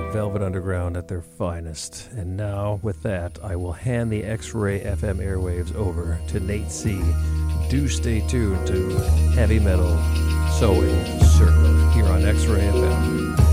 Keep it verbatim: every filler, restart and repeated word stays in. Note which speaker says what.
Speaker 1: Velvet Underground at their finest. And now, with that, I will hand the X-Ray F M airwaves over to Nate C. Do stay tuned to Heavy Metal Sewing Circle here on X-Ray F M.